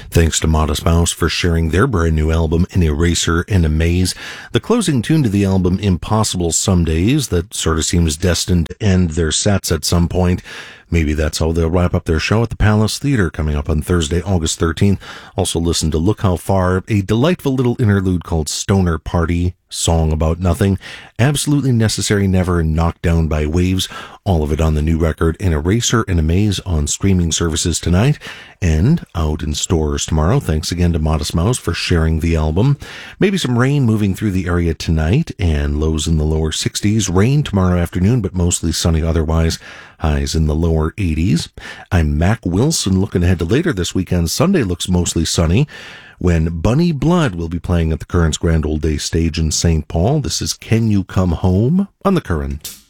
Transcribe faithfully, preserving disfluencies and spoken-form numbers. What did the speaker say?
Thanks to Modest Mouse for sharing their brand new album, An Eraser and a Maze. The closing tune to the album, Impossible Some Days, that sort of seems destined to end their sets at some point. Maybe that's how they'll wrap up their show at the Palace Theater coming up on Thursday, August thirteenth. Also listen to Look How Far, a delightful little interlude called Stoner Party, Song About Nothing, Absolutely Necessary Never, Knocked Down by Waves, all of it on the new record, An Eraser and a Maze, on streaming services tonight and out in stores tomorrow. Thanks again to Modest Mouse for sharing the album. Maybe some rain moving through the area tonight and lows in the lower sixties. Rain tomorrow afternoon, but mostly sunny otherwise. Highs in the lower eighties. I'm Mac Wilson. Looking ahead to later this weekend. Sunday looks mostly sunny when Bunny Blood will be playing at the Current's Grand Old Day stage in Saint Paul. This is Can You Come Home on The Current.